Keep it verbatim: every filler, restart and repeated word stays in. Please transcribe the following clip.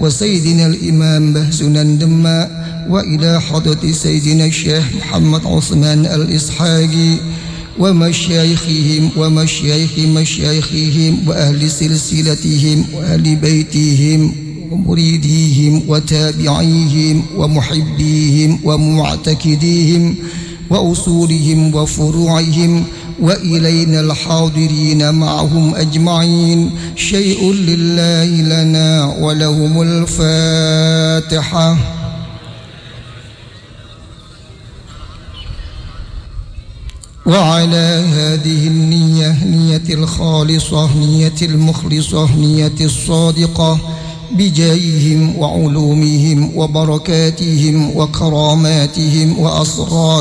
وسيدنا الإمام بهزنا دما، وإلى حضرة سيدنا الشيخ محمد عثمان الإسحاقي ومشايخهم ومشايخ مشايخهم وأهل سلسلتهم وأهل بيتهم ومريديهم وتابعيهم ومحبيهم ومعتكديهم وأصولهم وفروعهم وإلينا الحاضرين معهم أجمعين. شيء لله لنا ولهم الفاتحة. وعلى هذه النية، نية الخالصة، نية المخلصة، نية الصادقة، بجاههم وعلومهم وبركاتهم وكراماتهم وأسرارهم